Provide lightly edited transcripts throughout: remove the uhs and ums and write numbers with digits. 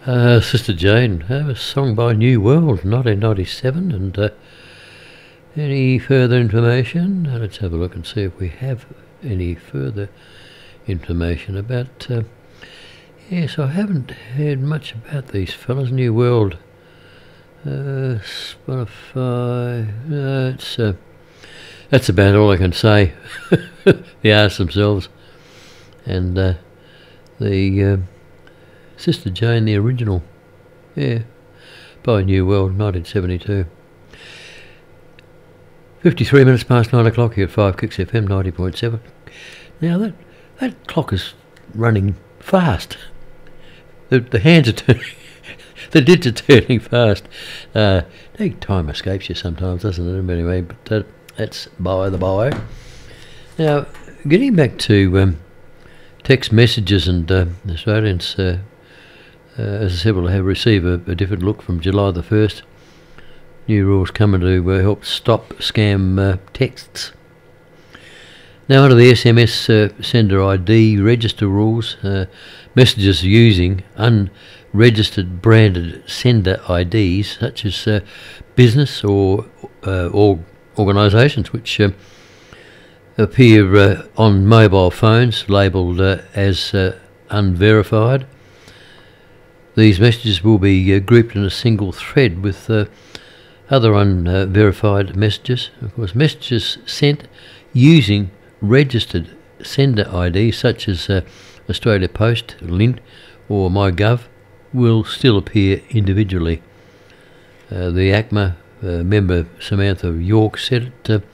Sister Jane, a song by New World, 1997, and any further information? Let's have a look and see if we have any further information about... yes, I haven't heard much about these fellas. New World, Spotify, that's about all I can say. The artists themselves, and the Sister Jane, the original, by New World, 1972. 53 minutes past 9 o'clock here at 5 Kicks FM 90.7. Now that clock is running fast. The hands are turning, the dids are turning fast. Time escapes you sometimes, doesn't it? Anyway, but that's by the by. Now, getting back to text messages and Australians, as I said, will have received a different look from July the 1st. New rules coming to help stop scam texts. Now, under the SMS sender ID register rules, messages using unregistered branded sender IDs, such as business or organisations which appear on mobile phones labelled as unverified. These messages will be grouped in a single thread with other unverified messages. Of course, messages sent using registered sender ID, such as Australia Post, Lint or MyGov, will still appear individually. The ACMA member Samantha York said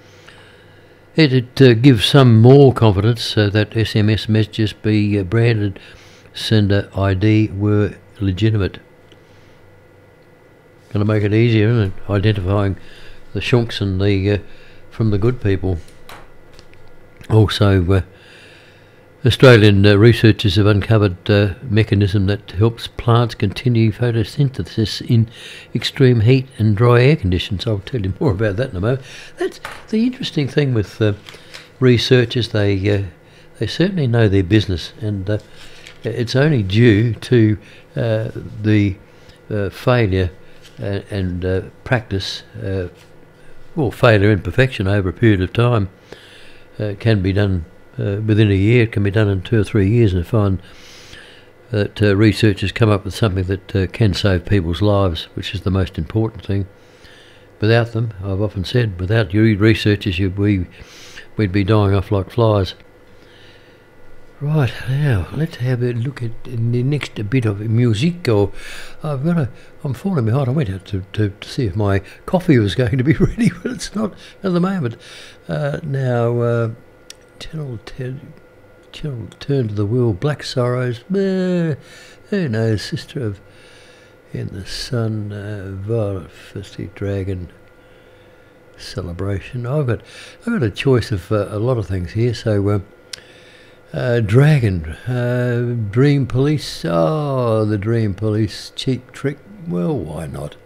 it gives some more confidence that SMS messages be branded sender ID were legitimate. Going to make it easier, isn't it? Identifying the shunks and the from the good people. Also, Australian researchers have uncovered a mechanism that helps plants continue photosynthesis in extreme heat and dry air conditions. I'll tell you more about that in a moment. That's the interesting thing with researchers. They certainly know their business, and it's only due to the failure and practice, or failure and perfection over a period of time. Can be done within a year. It can be done in 2 or 3 years, and I find that researchers come up with something that can save people's lives, which is the most important thing. Without them, I've often said, without you researchers, we'd be dying off like flies. Right, now let's have a look at the next bit of music. I'm falling behind. I went out to see if my coffee was going to be ready, but it's not at the moment. Now, Channel Turn to the World, Black Sorrows. Who knows? Sister of In the Sun, Violet Fisty Dragon Celebration. I've got a choice of a lot of things here. So. Dragon, Dream Police. Oh, the Dream Police, Cheap Trick. Well, why not?